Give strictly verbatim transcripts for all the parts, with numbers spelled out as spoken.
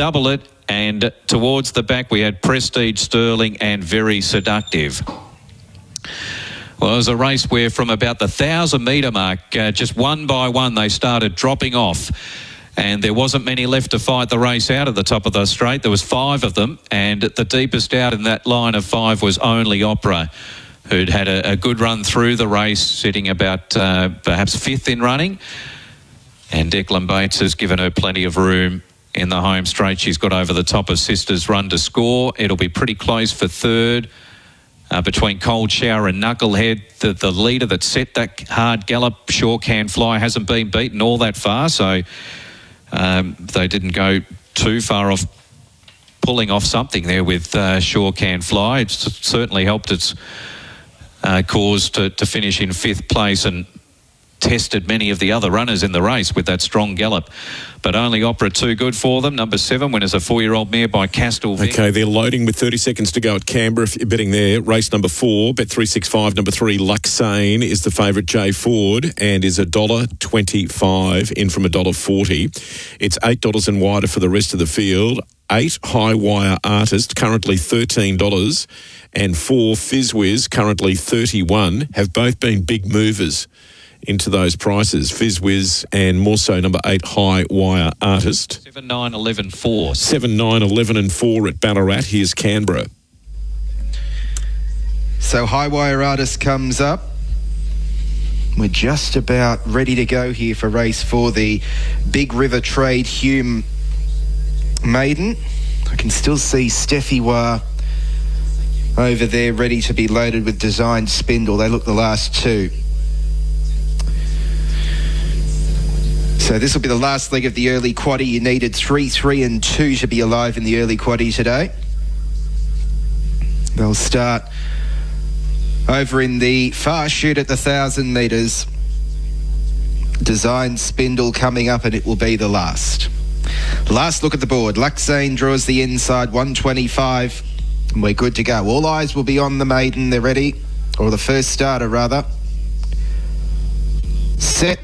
Double It, and towards the back we had Prestige Sterling and Very Seductive. Well, it was a race where from about the one thousand metre mark, uh, just one by one they started dropping off. And there wasn't many left to fight the race out at the top of the straight. There was five of them, and the deepest out in that line of five was Only Opera, who'd had a, a good run through the race, sitting about uh, perhaps fifth in running. And Declan Bates has given her plenty of room in the home straight. She's got over the top of Sisters Run to score. It'll be pretty close for third. Uh, between Cold Shower and Knucklehead, the, the leader that set that hard gallop, Sure Can Fly, hasn't been beaten all that far, so um, they didn't go too far off pulling off something there with uh, Sure Can Fly. It's certainly helped its uh, cause to, to finish in fifth place and tested many of the other runners in the race with that strong gallop. But Only Opera too good for them. Number seven, winners a four-year-old mare by Castle Vic. Okay, they're loading with thirty seconds to go at Canberra. If you're betting there, race number four, Bet three sixty-five, number three, Luxane is the favourite, Jay Ford, and is one dollar twenty-five, in from one dollar forty. It's eight dollars and wider for the rest of the field. Eight High Wire Artist, currently thirteen dollars, and four Fizzwiz, currently thirty-one dollars, have both been big movers into those prices. Fizzwiz and more so number eight High Wire Artist. seven, nine, eleven, four. seven, nine, eleven and four at Ballarat. Here's Canberra. So High Wire Artist comes up. We're just about ready to go here for race four, the Big River Trade Hume Maiden. I can still see Steffi Wah over there ready to be loaded with Design Spindle. They look the last two. So this will be the last leg of the early quaddie. You needed three, three and two to be alive in the early quaddie today. They'll start over in the far chute at the one thousand metres. Design Spindle coming up, and it will be the last. Last look at the board. Luxane draws the inside, one twenty-five. And we're good to go. All eyes will be on the maiden. They're ready. Or the first starter, rather. Set.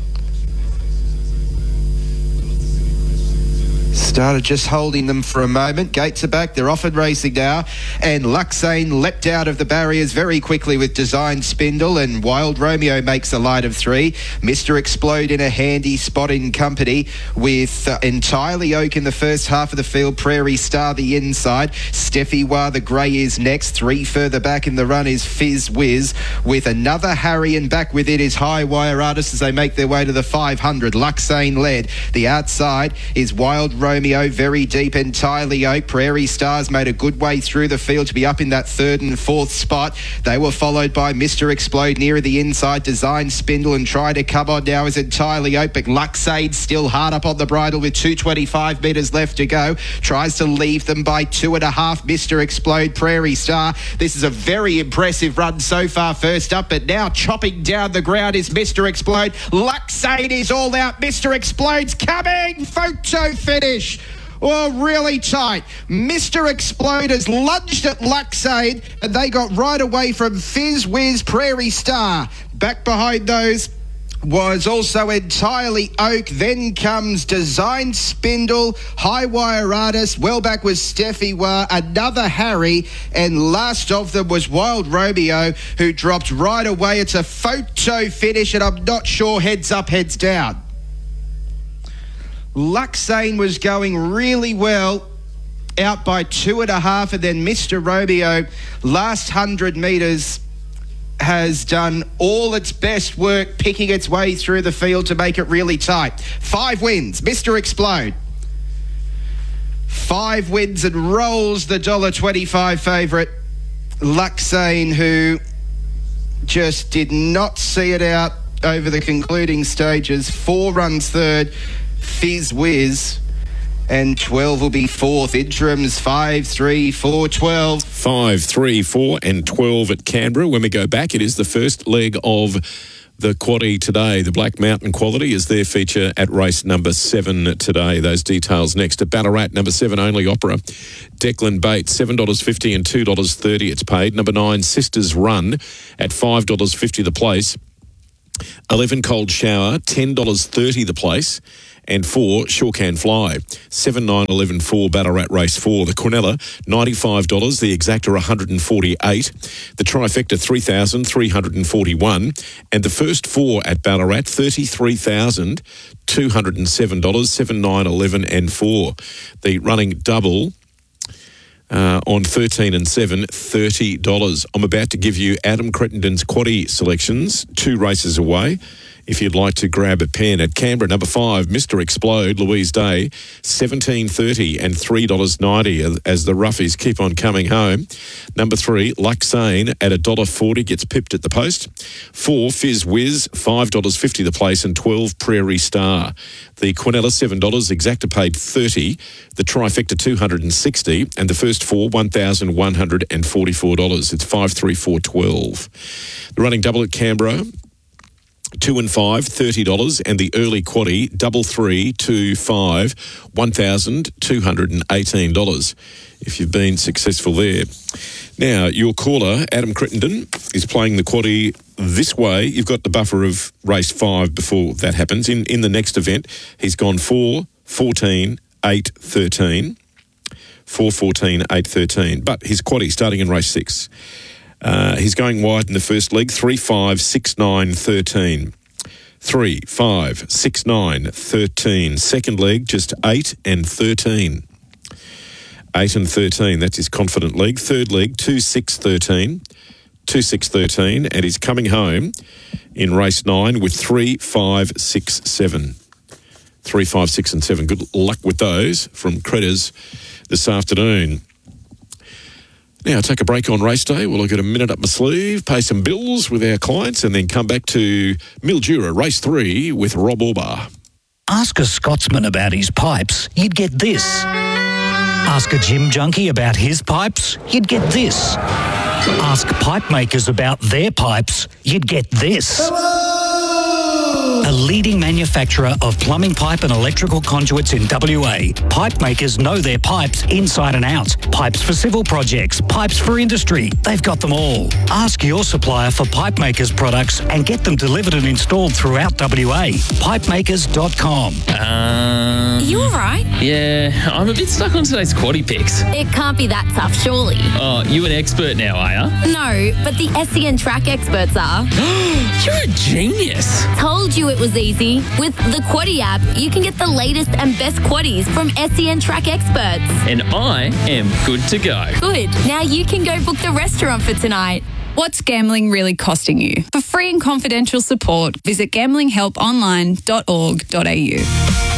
Started just holding them for a moment. Gates are back. They're off and racing now. And Luxane leapt out of the barriers very quickly with Design Spindle, and Wild Romeo makes a light of three. Mister Explode in a handy spot in company with uh, Entirely Oak in the first half of the field. Prairie Star the inside. Steffi Wah the grey is next. Three further back in the run is Fizz Whiz with another Harry, and back with it is High Wire Artist as they make their way to the five hundred. Luxane led. The outside is Wild Romeo. Very deep, Entirely Oak. Prairie Stars made a good way through the field to be up in that third and fourth spot. They were followed by Mister Explode nearer the inside. Design Spindle, and try to come on now is Entirely Oak, but Luxade still hard up on the bridle with two twenty-five metres left to go. Tries to leave them by two and a half. Mister Explode, Prairie Star. This is a very impressive run so far first up, but now chopping down the ground is Mister Explode. Luxade is all out. Mister Explode's coming. Photo finish. Oh, really tight. Mister Explode has lunged at Luxade, and they got right away from Fizz Whiz, Prairie Star. Back behind those was also Entirely Oak. Then comes Design Spindle, High Wire Artist. Well back was Steffi Wah, another Harry, and last of them was Wild Romeo, who dropped right away. It's a photo finish, and I'm not sure heads up, heads down. Luxane was going really well, out by two and a half, and then Mister Romeo, last hundred metres, has done all its best work picking its way through the field to make it really tight. Five wins, Mister Explode. Five wins and rolls the one dollar twenty-five favourite, Luxane, who just did not see it out over the concluding stages. Four runs third, Fizz Whiz, and twelve will be fourth. Interims five, three, four, twelve. five, three, four and twelve at Canberra. When we go back, it is the first leg of the quaddie today. The Black Mountain Quality is their feature at race number seven today. Those details next. At Ballarat, number seven, Only Opera. Declan Bates, seven dollars fifty and two dollars thirty it's paid. Number nine, Sisters Run at five dollars fifty the place. eleven Cold Shower, ten dollars thirty the place. and four, Sure Can Fly. seven, nine, eleven, four, Ballarat Race four. The Quinella, ninety-five dollars. The Exacta, one hundred forty-eight dollars. The Trifecta, three thousand three hundred forty-one dollars. And the first four at Ballarat, thirty-three thousand two hundred seven dollars. seven, nine, eleven, and four. The running double uh, on thirteen and seven, thirty dollars. I'm about to give you Adam Crettenden's quaddie selections, two races away. If you'd like to grab a pen at Canberra, number five, Mister Explode, Louise Day, seventeen thirty and three dollars ninety as the roughies keep on coming home. Number three, Luxane at one dollar forty, gets pipped at the post. Four, Fizz Whiz, five dollars fifty the place, and twelve, Prairie Star. The Quinella, seven dollars, Exacta paid thirty dollars, the Trifecta, two hundred sixty dollars, and the first four, one thousand one hundred forty-four dollars. It's five, three, four, twelve. The running double at Canberra, Two and five, thirty dollars, and the early quaddie, double three, two, five, one thousand two hundred eighteen dollars. If you've been successful there. Now, your caller, Adam Crittenden, is playing the quaddie this way. You've got the buffer of race five before that happens. In in the next event, he's gone four, fourteen, eight, thirteen. four, fourteen, eight, thirteen. But his quaddie starting in race six. Uh, he's going wide in the first leg, three, five, six, nine, thirteen. three, five, six, nine, thirteen. Second leg, just eight and thirteen. eight and thirteen, that's his confident leg. Third leg, two, six, thirteen. two, six, thirteen. And he's coming home in race nine with three, five, six, seven. three, five, six and seven. Good luck with those from Critters this afternoon. Now, take a break on race day. We'll get a minute up my sleeve, pay some bills with our clients, and then come back to Mildura, race three with Rob Orbar. Ask a Scotsman about his pipes, you'd get this. Ask a gym junkie about his pipes, you'd get this. Ask pipe makers about their pipes, you'd get this. A leading manufacturer of plumbing pipe and electrical conduits in W A. Pipe makers know their pipes inside and out. Pipes for civil projects, pipes for industry. They've got them all. Ask your supplier for pipe makers products and get them delivered and installed throughout W A. pipe makers dot com. Um, You all right? Yeah, I'm a bit stuck on today's quaddie picks. It can't be that tough, surely. Oh, you an expert now, are ya? No, but the S E N track experts are. You're a genius. Told you it was easy. With the Quaddie app, you can get the latest and best quaddies from S E N track experts. And I am good to go. Good. Now you can go book the restaurant for tonight. What's gambling really costing you? For free and confidential support, visit gambling help online dot org dot a u.